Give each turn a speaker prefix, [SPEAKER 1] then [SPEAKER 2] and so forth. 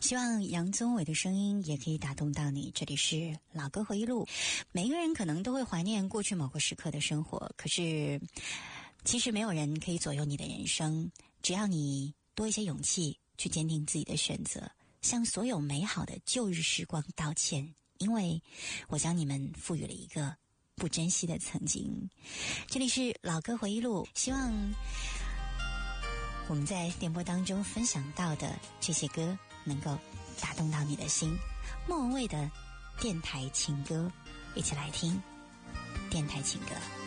[SPEAKER 1] 希望杨宗纬的声音也可以打动到你。这里是老歌回忆录。每一个人可能都会怀念过去某个时刻的生活，可是其实没有人可以左右你的人生，只要你多一些勇气去坚定自己的选择，向所有美好的旧日时光道歉，因为我将你们赋予了一个不珍惜的曾经。这里是老歌回忆录，希望我们在电波当中分享到的这些歌能够打动到你的心。莫文蔚的电台情歌，一起来听电台情歌。